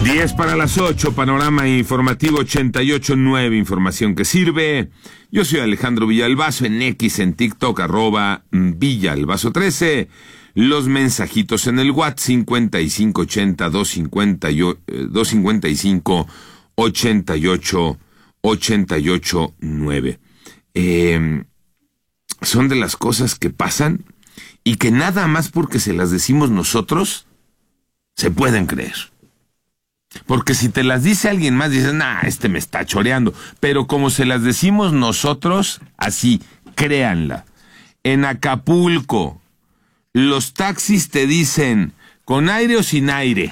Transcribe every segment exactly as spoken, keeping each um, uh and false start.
diez para las ocho, panorama informativo ochenta y ocho punto nueve, información que sirve. Yo soy Alejandro Villalbazo, en X, en TikTok, arroba Villalbazo trece. Los mensajitos en el WhatsApp, cincuenta y cinco ochenta, doscientos cincuenta y cinco, ochenta y ocho, ochenta y ocho nueve. Eh, son de las cosas que pasan y que nada más porque se las decimos nosotros, se pueden creer. Porque si te las dice alguien más, dices, nah, este me está choreando. Pero como se las decimos nosotros, así, créanla. En Acapulco, los taxis te dicen, ¿con aire o sin aire?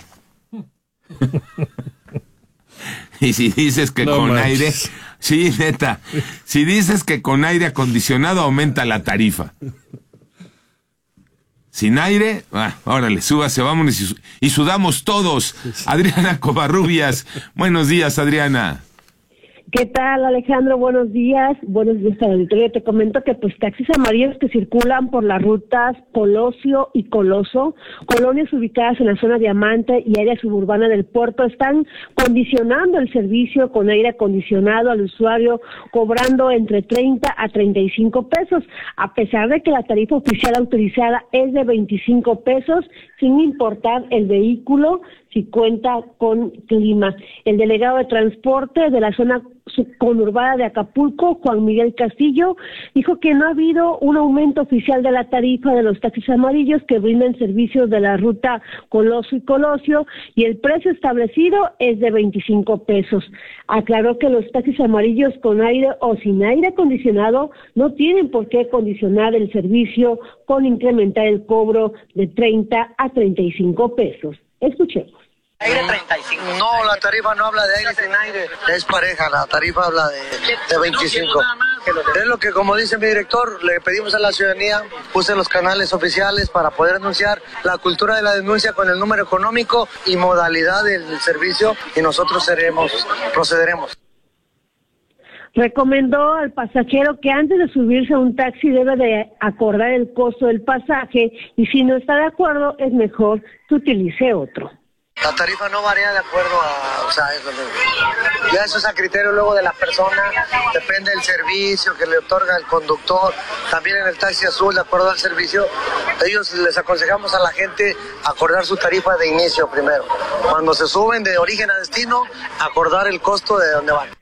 Y si dices que no con manches. aire, sí, neta, si dices que con aire acondicionado, aumenta la tarifa. Sin aire, ah, órale, súbase, vámonos y, y sudamos todos. Adriana Covarrubias, buenos días, Adriana. ¿Qué tal, Alejandro? Buenos días. Buenos días al auditorio. Te comento que pues taxis amarillos que circulan por las rutas Colosio y Coloso, colonias ubicadas en la zona Diamante y área suburbana del puerto, están condicionando el servicio con aire acondicionado al usuario, cobrando entre treinta a treinta y cinco pesos, a pesar de que la tarifa oficial autorizada es de veinticinco pesos, sin importar el vehículo, si cuenta con clima. El delegado de transporte de la zona conurbada de Acapulco, Juan Miguel Castillo, dijo que no ha habido un aumento oficial de la tarifa de los taxis amarillos que brindan servicios de la ruta Coloso y Colosio, y el precio establecido es de veinticinco pesos. Aclaró que los taxis amarillos con aire o sin aire acondicionado no tienen por qué condicionar el servicio con incrementar el cobro de treinta a treinta y cinco pesos. Escuchemos. Aire treinta y cinco. No, la tarifa no habla de aire sin aire, es pareja, la tarifa habla de, de veinticinco. Es lo que, como dice mi director, le pedimos a la ciudadanía, use los canales oficiales para poder anunciar la cultura de la denuncia con el número económico y modalidad del servicio, y nosotros seremos, procederemos. Recomendó al pasajero que antes de subirse a un taxi debe de acordar el costo del pasaje, y si no está de acuerdo es mejor que utilice otro. La tarifa no varía de acuerdo a, o sea, eso, ya eso es a criterio luego de la persona, depende del servicio que le otorga el conductor. También en el taxi azul, de acuerdo al servicio, ellos les aconsejamos a la gente acordar su tarifa de inicio primero. Cuando se suben de origen a destino, acordar el costo de donde van.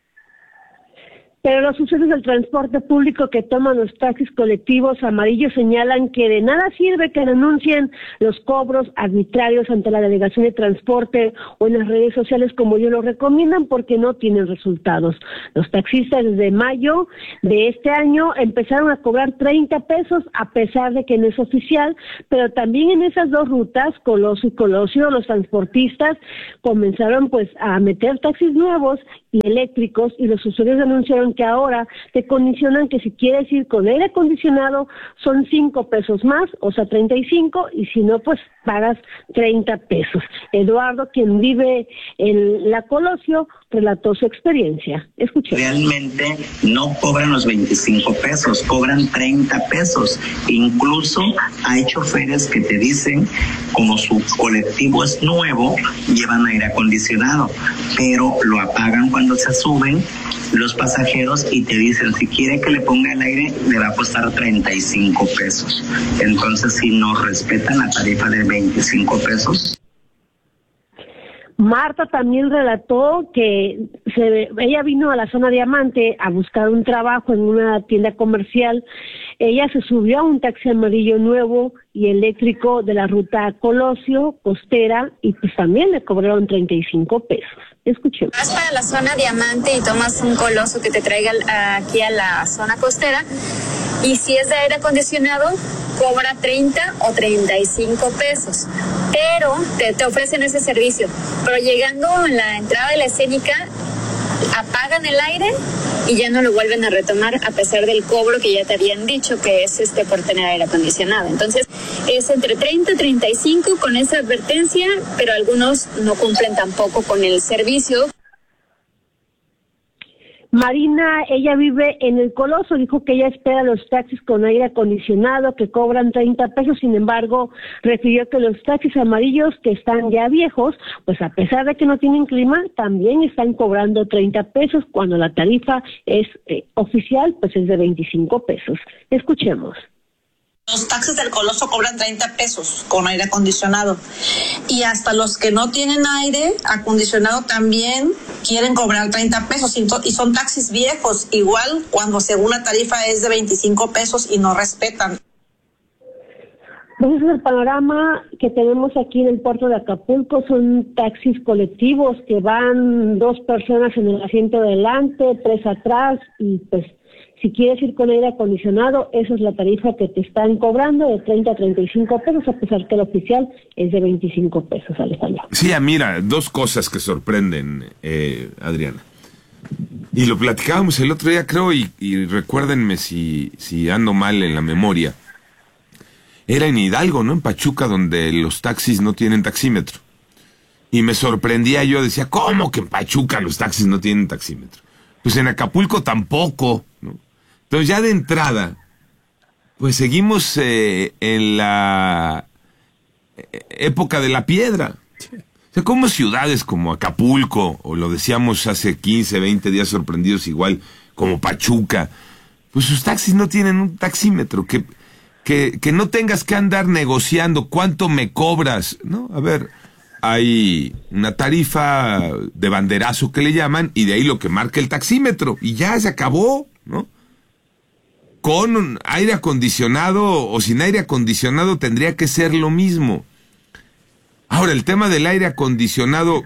Pero los usuarios del transporte público que toman los taxis colectivos amarillos señalan que de nada sirve que denuncien los cobros arbitrarios ante la Delegación de Transporte o en las redes sociales como ellos lo recomiendan, porque no tienen resultados. Los taxistas desde mayo de este año empezaron a cobrar treinta pesos, a pesar de que no es oficial, pero también en esas dos rutas, Coloso y Colosio, los transportistas comenzaron pues a meter taxis nuevos y eléctricos, y los usuarios denunciaron que ahora te condicionan que si quieres ir con aire acondicionado son cinco pesos más, o sea treinta y cinco, y si no pues pagas treinta pesos. Eduardo, quien vive en la Colosio, relató su experiencia. Escuchemos. Realmente no cobran los veinticinco pesos, cobran treinta pesos. Incluso hay choferes que te dicen, como su colectivo es nuevo, llevan aire acondicionado, pero lo apagan cuando se suben los pasajeros y te dicen, si quiere que le ponga el aire, le va a costar treinta y cinco pesos. Entonces, si no respetan la tarifa de veinticinco pesos. Marta también relató que se, ella vino a la zona Diamante a buscar un trabajo en una tienda comercial. Ella se subió a un taxi amarillo nuevo y eléctrico de la ruta Colosio, Costera, y pues también le cobraron treinta y cinco pesos. Escuchemos. Vas para la zona Diamante y tomas un Coloso que te traiga aquí a la zona costera, y si es de aire acondicionado cobra treinta o treinta y cinco pesos, pero te, te ofrecen ese servicio, pero llegando en la entrada de la escénica apagan el aire y ya no lo vuelven a retomar, a pesar del cobro que ya te habían dicho que es este por tener aire acondicionado. Entonces es entre treinta y treinta y cinco con esa advertencia, pero algunos no cumplen tampoco con el servicio. Marina, ella vive en el Coloso, dijo que ella espera los taxis con aire acondicionado que cobran treinta pesos, sin embargo, refirió que los taxis amarillos que están ya viejos, pues a pesar de que no tienen clima, también están cobrando treinta pesos, cuando la tarifa es eh, oficial, pues es de veinticinco pesos. Escuchemos. Los taxis del Coloso cobran treinta pesos con aire acondicionado y hasta los que no tienen aire acondicionado también quieren cobrar treinta pesos y son taxis viejos, igual cuando según la tarifa es de veinticinco pesos y no respetan. Pues ese es el panorama que tenemos aquí en el puerto de Acapulco. Son taxis colectivos que van dos personas en el asiento de delante, tres atrás, y pues si quieres ir con aire acondicionado, esa es la tarifa que te están cobrando, de treinta a treinta y cinco pesos, a pesar que el oficial es de veinticinco pesos, Alejandro. Sí, mira, dos cosas que sorprenden, eh, Adriana. Y lo platicábamos el otro día, creo, y, y recuérdenme si, si ando mal en la memoria. Era en Hidalgo, ¿no? En Pachuca, donde los taxis no tienen taxímetro. Y me sorprendía, yo decía, ¿cómo que en Pachuca los taxis no tienen taxímetro? Pues en Acapulco tampoco, ¿no? Entonces ya de entrada, pues seguimos eh, en la época de la piedra. O sea, como ciudades como Acapulco, o lo decíamos hace quince, veinte días sorprendidos igual, como Pachuca, pues sus taxis no tienen un taxímetro, que, que, que no tengas que andar negociando cuánto me cobras, ¿no? A ver, hay una tarifa de banderazo que le llaman, y de ahí lo que marca el taxímetro, y ya se acabó, ¿no? Con aire acondicionado o sin aire acondicionado tendría que ser lo mismo. Ahora, el tema del aire acondicionado,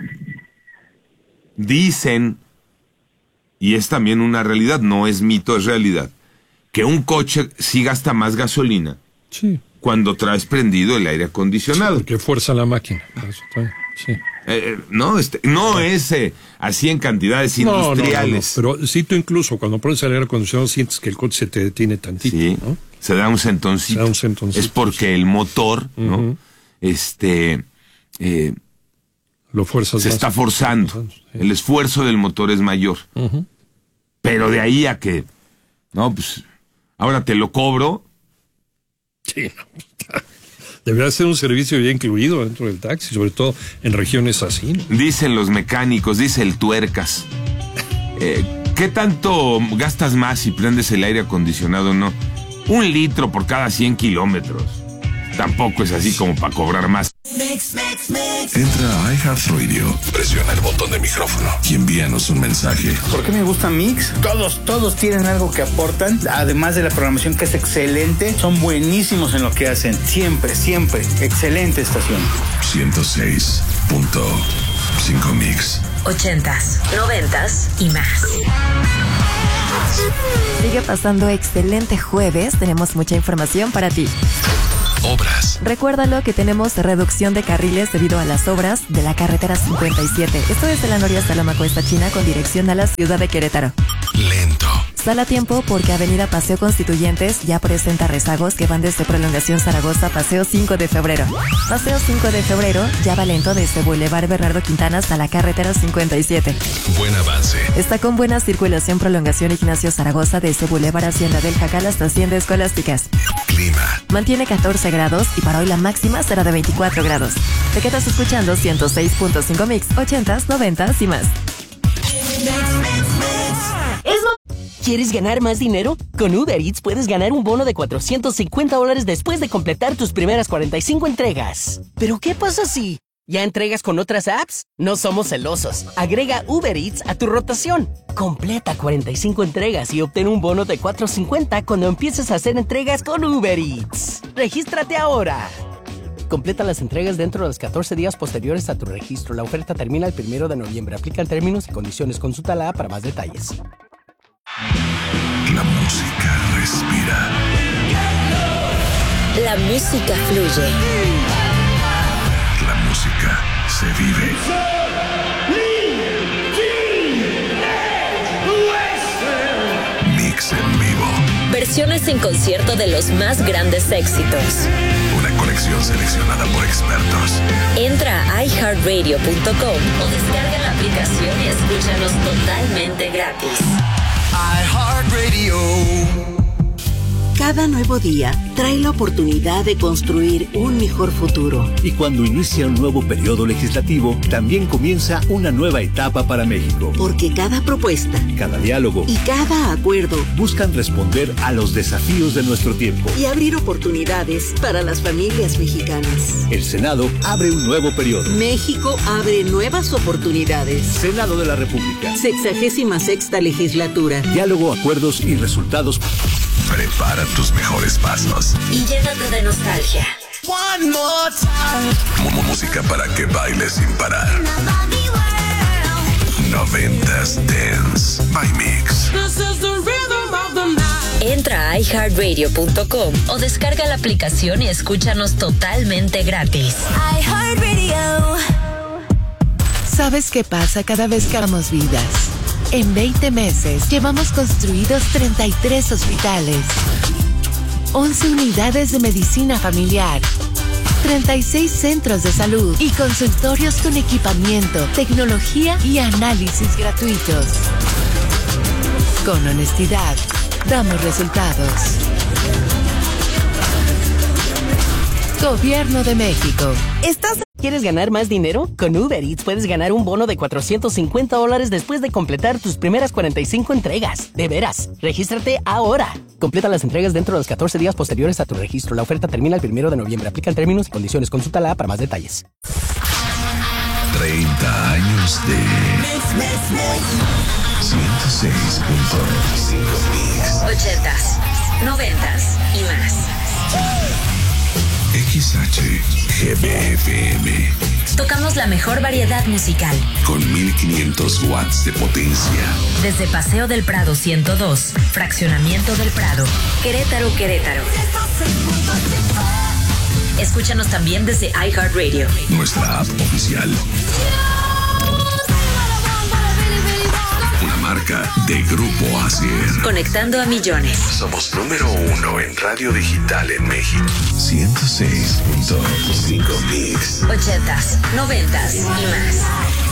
dicen, y es también una realidad, no es mito, es realidad, que un coche sí gasta más gasolina, sí, cuando traes prendido el aire acondicionado. Sí, porque fuerza la máquina. Eso está, sí. Eh, no, este, no es eh, así en cantidades industriales. No, no, no, no, pero sí, tú incluso cuando pones el aire acondicionado sientes que el coche se te detiene tantito, sí, ¿no? Se da un sentoncito. Se da un sentoncito. Es porque sí, el motor, ¿no? Uh-huh. Este, eh, Lo fuerzas se más, está forzando. Sí. El esfuerzo del motor es mayor. Uh-huh. Pero de ahí a que, no, pues, ahora te lo cobro. Sí, debería ser un servicio ya incluido dentro del taxi, sobre todo en regiones así, ¿no? Dicen los mecánicos, dice el tuercas. Eh, ¿Qué tanto gastas más si prendes el aire acondicionado o no? Un litro por cada cien kilómetros. Tampoco es así como para cobrar más. Mix, mix, mix. Entra a iHeartRadio, presiona el botón de micrófono y envíanos un mensaje. ¿Por qué me gusta Mix? Todos, todos tienen algo que aportan, además de la programación que es excelente, son buenísimos en lo que hacen, siempre, siempre, excelente estación. ciento seis punto cinco Mix. Ochentas, noventas y más. Sigue pasando excelente jueves, tenemos mucha información para ti. Obras. Recuérdalo que tenemos reducción de carriles debido a las obras de la carretera cincuenta y siete. Esto es de la Noria hasta la Cuesta China con dirección a la ciudad de Querétaro. Lento. Sal a tiempo porque Avenida Paseo Constituyentes ya presenta rezagos que van desde Prolongación Zaragoza a Paseo cinco de febrero. Paseo cinco de febrero ya va lento desde Boulevard Bernardo Quintana hasta la carretera cincuenta y siete. Buen avance. Está con buena circulación Prolongación Ignacio Zaragoza desde Boulevard Hacienda del Jacal hasta Hacienda Escolásticas. Clima. Mantiene catorce grados y para hoy la máxima será de veinticuatro grados. Te quedas escuchando ciento seis punto cinco Mix, ochentas, noventas y más. ¿Quieres ganar más dinero? Con Uber Eats puedes ganar un bono de cuatrocientos cincuenta dólares después de completar tus primeras cuarenta y cinco entregas. ¿Pero qué pasa si ya entregas con otras apps? No somos celosos. Agrega Uber Eats a tu rotación. Completa cuarenta y cinco entregas y obtén un bono de cuatrocientos cincuenta cuando empieces a hacer entregas con Uber Eats. ¡Regístrate ahora! Completa las entregas dentro de los catorce días posteriores a tu registro. La oferta termina el primero de noviembre. Aplican términos y condiciones. Consulta la app para más detalles. La música respira. La música fluye. La música se vive. Mix en vivo. Versiones en concierto de los más grandes éxitos. Una colección seleccionada por expertos. Entra a i heart radio punto com o descarga la aplicación y escúchanos totalmente gratis. iHeartRadio. Cada nuevo día trae la oportunidad de construir un mejor futuro. Y cuando inicia un nuevo periodo legislativo, también comienza una nueva etapa para México. Porque cada propuesta, cada diálogo y cada acuerdo buscan responder a los desafíos de nuestro tiempo y abrir oportunidades para las familias mexicanas. El Senado abre un nuevo periodo. México abre nuevas oportunidades. Senado de la República. Sexagésima sexta legislatura. Diálogo, acuerdos y resultados. Prepara tus mejores pasos y llénate de nostalgia. One more time. Música para que bailes sin parar. Noventas Dance by Mix. Entra a i heart radio punto com o descarga la aplicación y escúchanos totalmente gratis. iHeartRadio. ¿Sabes qué pasa cada vez que damos vidas? En veinte meses llevamos construidos treinta y tres hospitales, once unidades de medicina familiar, treinta y seis centros de salud y consultorios con equipamiento, tecnología y análisis gratuitos. Con honestidad, damos resultados. Gobierno de México. ¿Estás... ¿Quieres ganar más dinero? Con Uber Eats puedes ganar un bono de cuatrocientos cincuenta dólares después de completar tus primeras cuarenta y cinco entregas. De veras, regístrate ahora. Completa las entregas dentro de los catorce días posteriores a tu registro. La oferta termina el primero de noviembre. Aplican términos y condiciones. Consúltala para más detalles. treinta años de ciento seis punto cinco Mix. Ochentas, noventas y más. X H G B F M. Tocamos la mejor variedad musical. Con mil quinientos watts de potencia. Desde Paseo del Prado ciento dos, Fraccionamiento del Prado, Querétaro, Querétaro. Escúchanos también desde iHeartRadio. Nuestra app oficial. Una marca de Grupo Asier. Conectando a millones. Somos número uno en radio digital en México. ciento seis punto cinco Mix. Ochentas, noventas y más.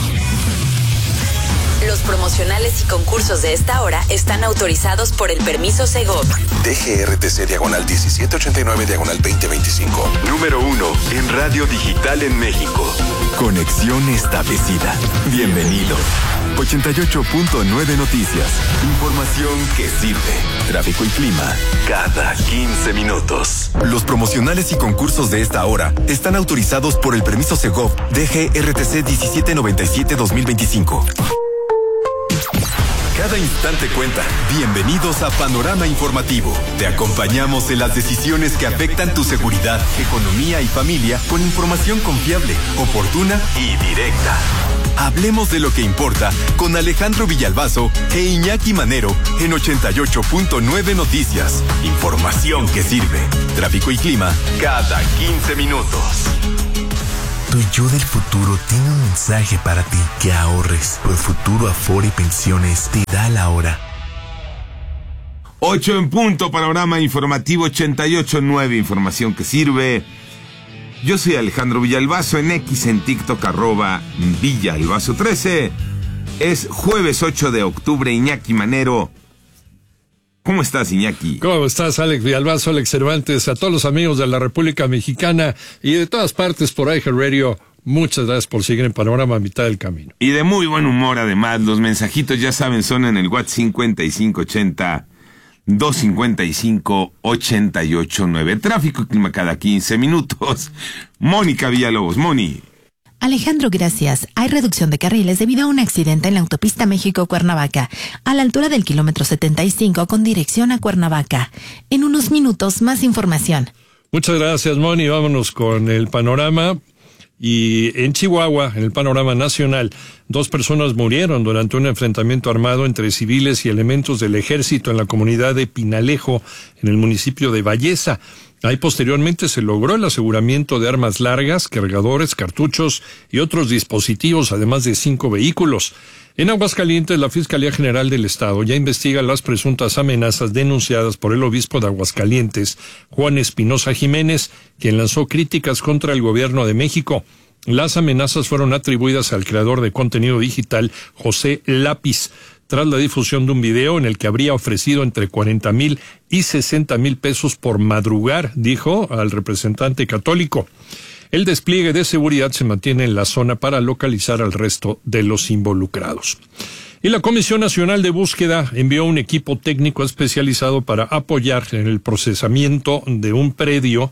Los promocionales y concursos de esta hora están autorizados por el permiso Segov. D G R T C diagonal diecisiete ochenta y nueve diagonal veinte veinticinco. Número uno en radio digital en México. Conexión establecida. Bienvenido. ochenta y ocho punto nueve Noticias. Información que sirve. Tráfico y clima cada quince minutos. Los promocionales y concursos de esta hora están autorizados por el permiso Segov D G R T C diecisiete noventa y siete dos mil veinticinco. Cada instante cuenta. Bienvenidos a Panorama Informativo. Te acompañamos en las decisiones que afectan tu seguridad, economía y familia con información confiable, oportuna y directa. Hablemos de lo que importa con Alejandro Villalbazo e Iñaki Manero en ochenta y ocho punto nueve Noticias. Información que sirve. Tráfico y clima cada quince minutos. Tu yo del futuro tiene un mensaje para ti. Que ahorres, por Futuro Afore y Pensiones te da la hora. Ocho en punto, Panorama Informativo ochenta y ocho punto nueve, información que sirve. Yo soy Alejandro Villalbazo, en X, en TikTok, arroba Villalbazo trece. Es jueves ocho de octubre, Iñaki Manero. ¿Cómo estás, Iñaki? ¿Cómo estás, Alex Villalbazo, Alex Cervantes? A todos los amigos de la República Mexicana y de todas partes por iHeartRadio, muchas gracias por seguir en Panorama a mitad del camino. Y de muy buen humor, además. Los mensajitos, ya saben, son en el WhatsApp cincuenta y cinco ochenta, doscientos cincuenta y cinco, ochenta y ocho nueve. Tráfico y clima cada quince minutos. Mónica Villalobos. Moni. Alejandro, gracias. Hay reducción de carriles debido a un accidente en la autopista México-Cuernavaca, a la altura del kilómetro setenta y cinco con dirección a Cuernavaca. En unos minutos, más información. Muchas gracias, Moni. Vámonos con el panorama. Y en Chihuahua, en el panorama nacional, dos personas murieron durante un enfrentamiento armado entre civiles y elementos del ejército en la comunidad de Pinalejo, en el municipio de Valleza. Ahí posteriormente se logró el aseguramiento de armas largas, cargadores, cartuchos y otros dispositivos, además de cinco vehículos. En Aguascalientes, la Fiscalía General del Estado ya investiga las presuntas amenazas denunciadas por el obispo de Aguascalientes, Juan Espinosa Jiménez, quien lanzó críticas contra el gobierno de México. Las amenazas fueron atribuidas al creador de contenido digital, José Lápiz. tras la difusión de un video en el que habría ofrecido entre cuarenta mil y sesenta mil pesos por madrugar, dijo al representante católico. El despliegue de seguridad se mantiene en la zona para localizar al resto de los involucrados. Y la Comisión Nacional de Búsqueda envió un equipo técnico especializado para apoyar en el procesamiento de un predio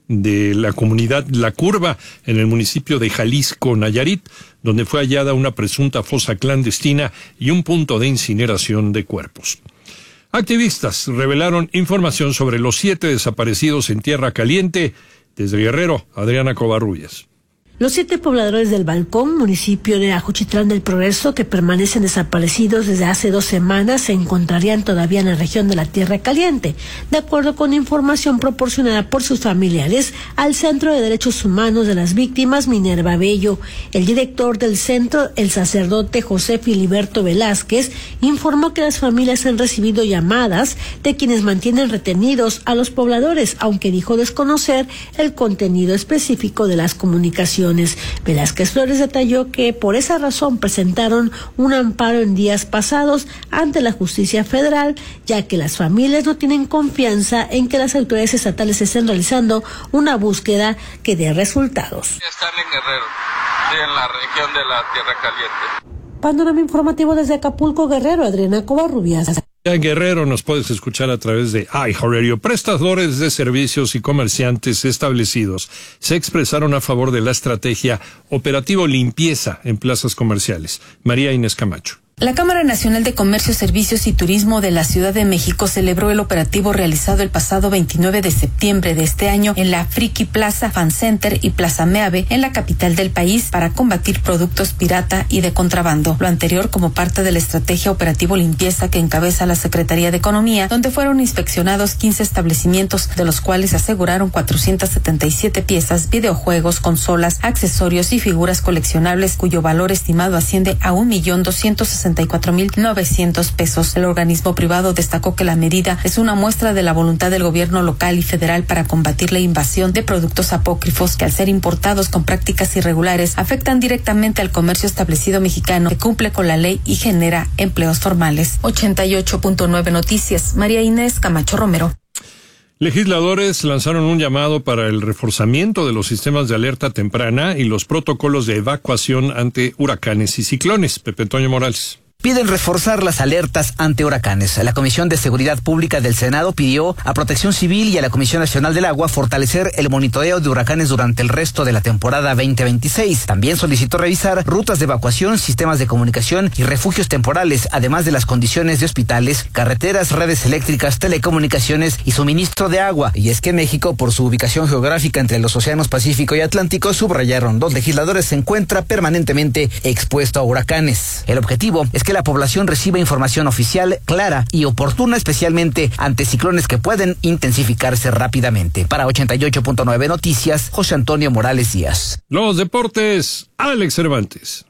de la comunidad La Curva, en el municipio de Jalisco, Nayarit, donde fue hallada una presunta fosa clandestina y un punto de incineración de cuerpos. Activistas revelaron información sobre los siete desaparecidos en Tierra Caliente. Desde Guerrero, Adriana Covarrubias. Los siete pobladores del Balcón, municipio de Ajuchitlán del Progreso, que permanecen desaparecidos desde hace dos semanas, se encontrarían todavía en la región de la Tierra Caliente, de acuerdo con información proporcionada por sus familiares al Centro de Derechos Humanos de las Víctimas, Minerva Bello. El director del centro, el sacerdote José Filiberto Velázquez, informó que las familias han recibido llamadas de quienes mantienen retenidos a los pobladores, aunque dijo desconocer el contenido específico de las comunicaciones. Velázquez Flores detalló que por esa razón presentaron un amparo en días pasados ante la justicia federal, ya que las familias no tienen confianza en que las autoridades estatales estén realizando una búsqueda que dé resultados. Están en Guerrero, sí, en la región de la Tierra Caliente. Panorama informativo desde Acapulco, Guerrero, Adriana Covarrubias. En Guerrero nos puedes escuchar a través de iHeartRadio. Prestadores de servicios y comerciantes establecidos se expresaron a favor de la estrategia Operativo Limpieza en plazas comerciales. María Inés Camacho. La Cámara Nacional de Comercio, Servicios y Turismo de la Ciudad de México celebró el operativo realizado el pasado veintinueve de septiembre de este año en la Friki Plaza, Fan Center y Plaza Meave en la capital del país para combatir productos pirata y de contrabando. Lo anterior como parte de la estrategia Operativo Limpieza que encabeza la Secretaría de Economía, donde fueron inspeccionados quince establecimientos, de los cuales se aseguraron cuatrocientas setenta y siete piezas, videojuegos, consolas, accesorios y figuras coleccionables cuyo valor estimado asciende a un millón doscientos sesenta y cuatro mil novecientos pesos. El organismo privado destacó que la medida es una muestra de la voluntad del gobierno local y federal para combatir la invasión de productos apócrifos que, al ser importados con prácticas irregulares, afectan directamente al comercio establecido mexicano que cumple con la ley y genera empleos formales. ochenta y ocho punto nueve Noticias, María Inés Camacho Romero. Legisladores lanzaron un llamado para el reforzamiento de los sistemas de alerta temprana y los protocolos de evacuación ante huracanes y ciclones. Pepe Toño Morales. Piden reforzar las alertas ante huracanes. La Comisión de Seguridad Pública del Senado pidió a Protección Civil y a la Comisión Nacional del Agua fortalecer el monitoreo de huracanes durante el resto de la temporada veinte veintiséis. También solicitó revisar rutas de evacuación, sistemas de comunicación y refugios temporales, además de las condiciones de hospitales, carreteras, redes eléctricas, telecomunicaciones y suministro de agua. Y es que México, por su ubicación geográfica entre los océanos Pacífico y Atlántico, subrayaron, los legisladores se encuentra permanentemente expuesto a huracanes. El objetivo es que la población reciba información oficial, clara y oportuna, especialmente ante ciclones que pueden intensificarse rápidamente. Para ochenta y ocho punto nueve Noticias, José Antonio Morales Díaz. Los deportes, Alex Cervantes.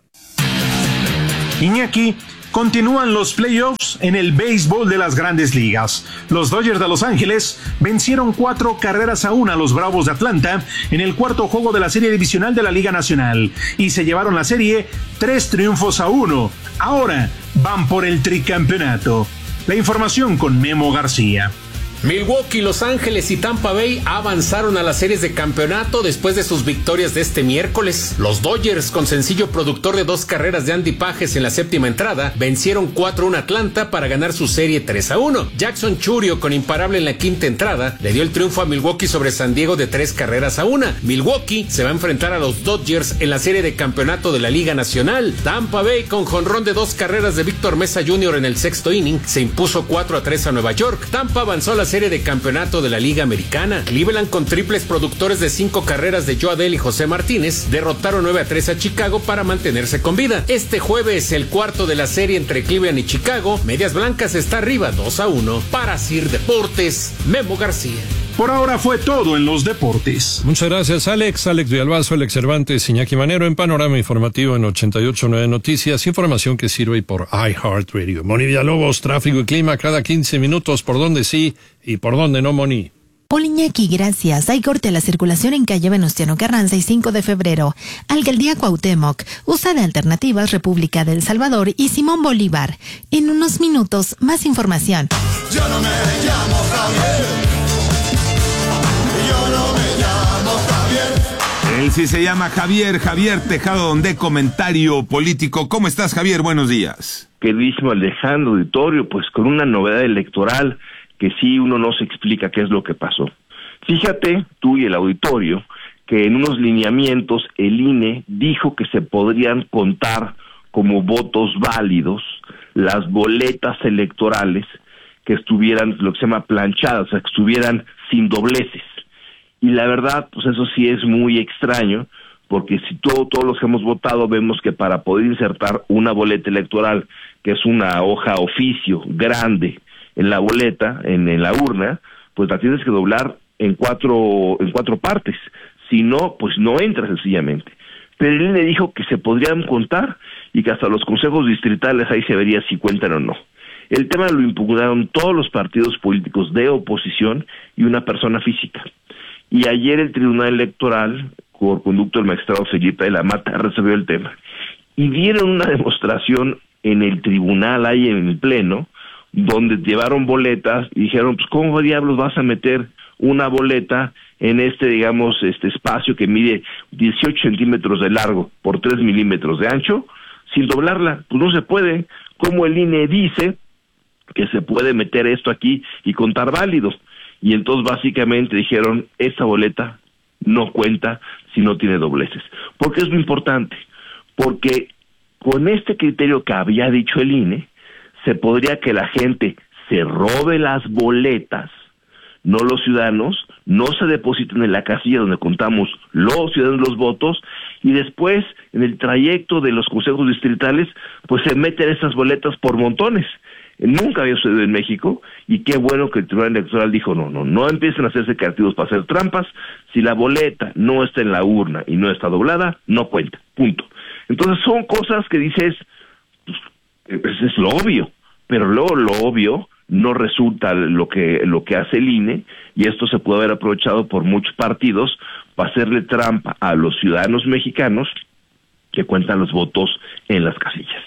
Iñaki, continúan los playoffs en el béisbol de las Grandes Ligas. Los Dodgers de Los Ángeles vencieron cuatro carreras a una a los Bravos de Atlanta en el cuarto juego de la serie divisional de la Liga Nacional y se llevaron la serie tres triunfos a uno. Ahora van por el tricampeonato. La información con Memo García. Milwaukee, Los Ángeles y Tampa Bay avanzaron a las series de campeonato después de sus victorias de este miércoles. Los Dodgers, con sencillo productor de dos carreras de Andy Pages en la séptima entrada, vencieron cuatro a uno a Atlanta para ganar su serie tres a uno. Jackson Churio, con imparable en la quinta entrada, le dio el triunfo a Milwaukee sobre San Diego de tres carreras a una. Milwaukee se va a enfrentar a los Dodgers en la serie de campeonato de la Liga Nacional. Tampa Bay, con jonrón de dos carreras de Víctor Mesa junior en el sexto inning, se impuso cuatro a tres a Nueva York. Tampa avanzó a la serie de campeonato de la Liga Americana. Cleveland, con triples productores de cinco carreras de Joe Adell y José Martínez, derrotaron nueve a tres a Chicago para mantenerse con vida. Este jueves, el cuarto de la serie entre Cleveland y Chicago, Medias Blancas está arriba dos a uno. Para Sir Deportes, Memo García. Por ahora fue todo en los deportes. Muchas gracias, Alex. Alex Villalbazo, Alex Cervantes, Iñaki Manero en Panorama Informativo en ochenta y ocho punto nueve Noticias. Información que sirve por iHeartRadio. Moni Villalobos, tráfico y clima cada quince minutos. ¿Por dónde sí y por dónde no, Moni? Hola Iñaki, gracias. Hay corte a la circulación en calle Venustiano Carranza y cinco de febrero. Alcaldía Cuauhtémoc. Usa de alternativas República del Salvador y Simón Bolívar. En unos minutos, más información. Yo no me llamo Javier. Yo no me llamo Javier. Él sí se llama Javier, Javier Tejado de Comentario Político. ¿Cómo estás, Javier? Buenos días. Queridísimo Alejandro Auditorio, pues con una novedad electoral que sí uno no se explica qué es lo que pasó. Fíjate, tú y el auditorio, que en unos lineamientos el I N E dijo que se podrían contar como votos válidos las boletas electorales que estuvieran, lo que se llama planchadas, o sea, que estuvieran sin dobleces. Y la verdad, pues eso sí es muy extraño, porque si todo, todos los que hemos votado vemos que para poder insertar una boleta electoral, que es una hoja oficio grande en la boleta, en, en la urna, pues la tienes que doblar en cuatro, en cuatro partes. Si no, pues no entra sencillamente. Pero el I N E dijo que se podrían contar y que hasta los consejos distritales ahí se vería si cuentan o no. El tema lo impugnaron todos los partidos políticos de oposición y una persona física. Y ayer el Tribunal Electoral, por conducto del magistrado Felipe de la Mata, resolvió el tema. Y dieron una demostración en el tribunal, ahí en el pleno, donde llevaron boletas y dijeron, pues ¿cómo diablos vas a meter una boleta en este, digamos, este espacio que mide dieciocho centímetros de largo por tres milímetros de ancho, sin doblarla? Pues no se puede. ¿Cómo el I N E dice que se puede meter esto aquí y contar válido? Y entonces básicamente dijeron, esta boleta no cuenta si no tiene dobleces. ¿Por qué es lo importante? Porque con este criterio que había dicho el I N E, se podría que la gente se robe las boletas, no los ciudadanos, no se depositen en la casilla donde contamos los ciudadanos los votos, y después, en el trayecto de los consejos distritales, pues se meten esas boletas por montones. Nunca había sucedido en México, y qué bueno que el Tribunal Electoral dijo, no, no, no empiecen a hacerse creativos para hacer trampas, si la boleta no está en la urna y no está doblada, no cuenta, punto. Entonces son cosas que dices, pues es lo obvio, pero luego lo obvio no resulta lo que lo que hace el I N E, y esto se puede haber aprovechado por muchos partidos para hacerle trampa a los ciudadanos mexicanos que cuentan los votos en las casillas.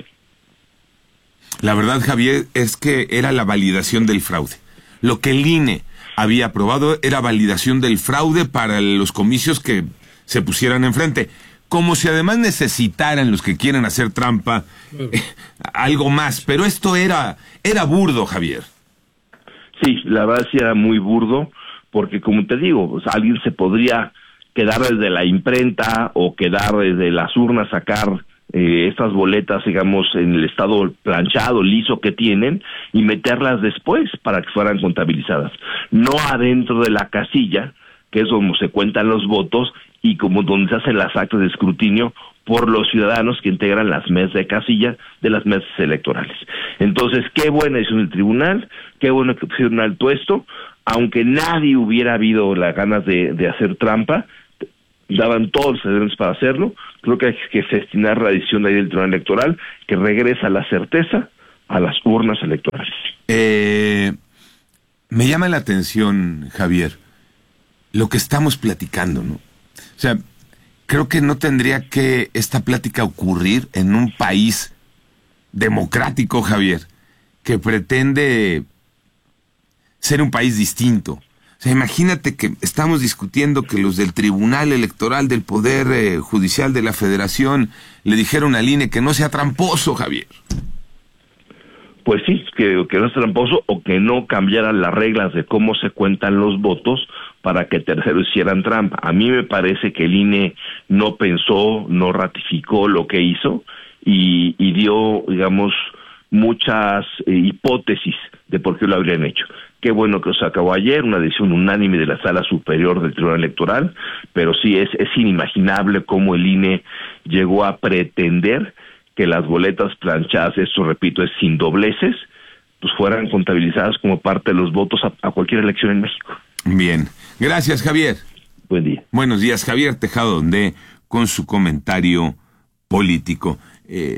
La verdad, Javier, es que era la validación del fraude. Lo que el I N E había aprobado era validación del fraude para los comicios que se pusieran enfrente. Como si además necesitaran los que quieren hacer trampa eh, algo más. Pero esto era era burdo, Javier. Sí, la verdad sí era muy burdo, porque como te digo, pues, alguien se podría quedar desde la imprenta o quedar desde las urnas, sacar eh, estas boletas, digamos, en el estado planchado, liso que tienen, y meterlas después para que fueran contabilizadas. No adentro de la casilla, que es donde se cuentan los votos, y como donde se hacen las actas de escrutinio por los ciudadanos que integran las mesas de casilla de las mesas electorales. Entonces, qué buena decisión del tribunal, qué bueno que pusieron alto esto, aunque nadie hubiera habido las ganas de, de hacer trampa, daban todos los elementos para hacerlo. Creo que hay que festinar la decisión de ahí del Tribunal Electoral, que regresa la certeza a las urnas electorales. Eh, me llama la atención, Javier, lo que estamos platicando, ¿no? O sea, creo que no tendría que esta plática ocurrir en un país democrático, Javier, que pretende ser un país distinto. O sea, imagínate que estamos discutiendo que los del Tribunal Electoral del Poder eh, Judicial de la Federación le dijeron al I N E que no sea tramposo, Javier. Pues sí, que, que no es tramposo, o que no cambiaran las reglas de cómo se cuentan los votos para que terceros hicieran trampa. A mí me parece que el I N E no pensó, no ratificó lo que hizo y, y dio, digamos, muchas eh, hipótesis de por qué lo habrían hecho. Qué bueno que se acabó ayer, una decisión unánime de la Sala Superior del Tribunal Electoral, pero sí es, es inimaginable cómo el I N E llegó a pretender que las boletas planchadas, esto repito, es sin dobleces, pues fueran contabilizadas como parte de los votos a, a cualquier elección en México. Bien, gracias, Javier. Buen día. Buenos días, Javier Tejado de con su comentario político. Eh,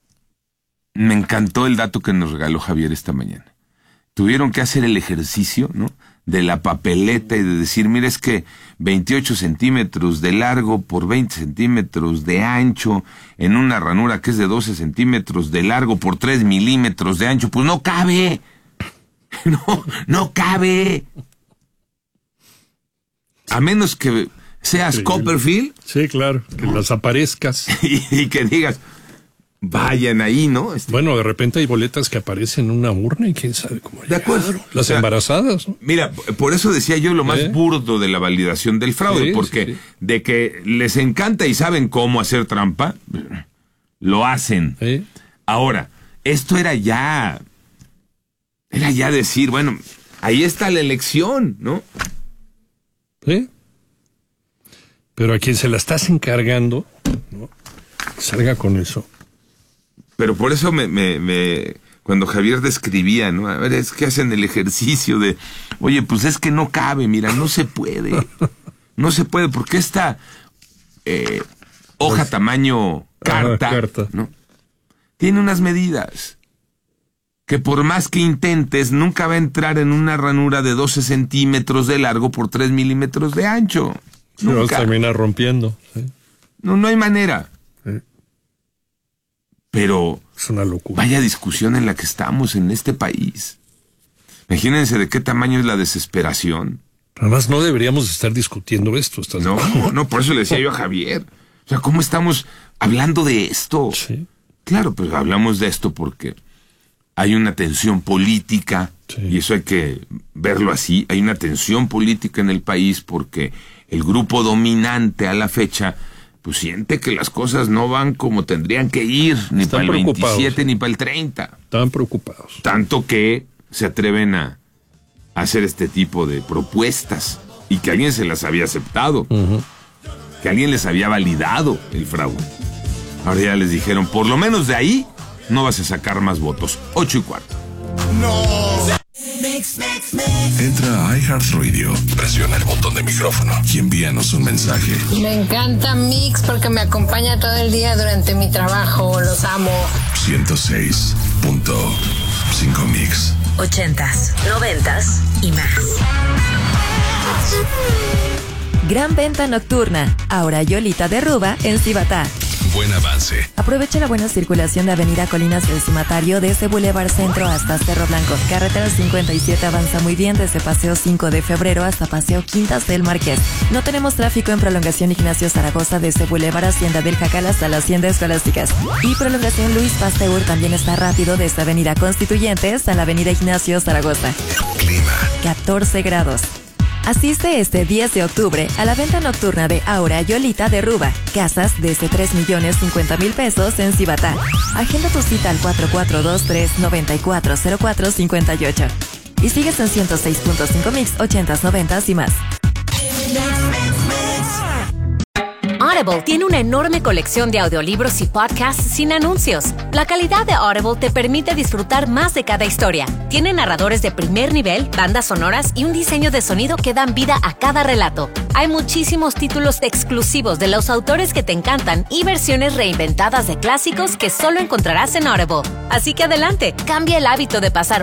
me encantó el dato que nos regaló Javier esta mañana. Tuvieron que hacer el ejercicio, ¿no?, de la papeleta y de decir, mira, es que veintiocho centímetros de largo por veinte centímetros de ancho en una ranura que es de doce centímetros de largo por tres milímetros de ancho, pues no cabe. No, no cabe. A menos que seas sí, Copperfield. Sí, claro, que las aparezcas. Y, y que digas, vayan ahí, ¿no? Este... Bueno, de repente hay boletas que aparecen en una urna y quién sabe cómo. De acuerdo. Las o sea, embarazadas, ¿no? Mira, por eso decía yo lo más ¿Eh? burdo de la validación del fraude, sí, porque sí, sí. de que les encanta y saben cómo hacer trampa, lo hacen. ¿Eh? Ahora, esto era ya, era ya decir, bueno, ahí está la elección, ¿no? Sí. Pero a quien se la estás encargando, ¿no? Salga con eso. Pero por eso me, me, me, cuando Javier describía, ¿no? A ver, es que hacen el ejercicio de, oye, pues es que no cabe, mira, no se puede. No se puede, porque esta eh, hoja pues, tamaño carta, ah, carta, ¿no? Tiene unas medidas que por más que intentes, nunca va a entrar en una ranura de doce centímetros de largo por tres milímetros de ancho. Se va a terminar rompiendo. ¿Sí? No, no hay manera. Sí. Pero es una locura. Vaya discusión en la que estamos en este país. Imagínense de qué tamaño es la desesperación. Además, no deberíamos estar discutiendo esto. ¿Estás no, no, no, por eso le decía yo a Javier. O sea, ¿cómo estamos hablando de esto? Sí. Claro, pues hablamos de esto porque hay una tensión política, sí. y eso hay que verlo así. Hay una tensión política en el país porque el grupo dominante a la fecha pues siente que las cosas no van como tendrían que ir, ni para el veintisiete ni para el treinta. Están preocupados. Tanto que se atreven a, a hacer este tipo de propuestas y que alguien se las había aceptado, uh-huh. que alguien les había validado el fraude. Ahora ya les dijeron, por lo menos de ahí no vas a sacar más votos. Ocho y cuarto. No. Entra a iHeartRadio, presiona el botón de micrófono y envíanos un mensaje. Me encanta Mix porque me acompaña todo el día durante mi trabajo. Los amo. ciento seis punto cinco Mix. Ochentas, noventas y más. Gran venta nocturna. Ahora Yolita de Ruba en Cibatá. Buen avance. Aprovecha la buena circulación de Avenida Colinas del Cimatario desde Boulevard Centro hasta Cerro Blanco. Carretera cincuenta y siete avanza muy bien desde Paseo cinco de Febrero hasta Paseo Quintas del Marqués. No tenemos tráfico en prolongación Ignacio Zaragoza desde Boulevard Hacienda del Jacal hasta la Hacienda Escolásticas. Y prolongación Luis Pasteur también está rápido desde Avenida Constituyentes a la Avenida Ignacio Zaragoza. Clima. catorce grados. Asiste este diez de octubre a la venta nocturna de Aura Yolita de Ruba. Casas desde tres millones cincuenta mil pesos en Cibatá. Agenda tu cita al cuatro cuatro dos tres, nueve cuatro cero cuatro cinco ocho. Y sigues en ciento seis punto cinco Mix, ochentas, noventas y más. Audible tiene una enorme colección de audiolibros y podcasts sin anuncios. La calidad de Audible te permite disfrutar más de cada historia. Tiene narradores de primer nivel, bandas sonoras y un diseño de sonido que dan vida a cada relato. Hay muchísimos títulos exclusivos de los autores que te encantan y versiones reinventadas de clásicos que solo encontrarás en Audible. Así que adelante, cambia el hábito de pasar